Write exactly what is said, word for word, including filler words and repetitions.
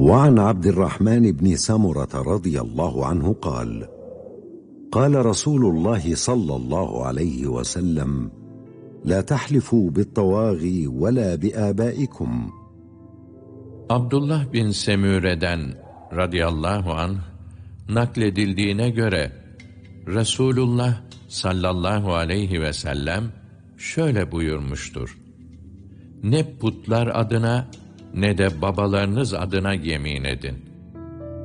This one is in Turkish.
وعن عبد الرحمن بن سمرة رضي الله عنه قال قال رسول الله صلى الله عليه وسلم لا تحلفوا بالطواغي ولا بآبائكم. Abdullah bin Semüre'den radıyallahu anh nakledildiğine göre Resulullah sallallahu aleyhi ve sellem şöyle buyurmuştur: Ne putlar adına ne de babalarınız adına yemin edin.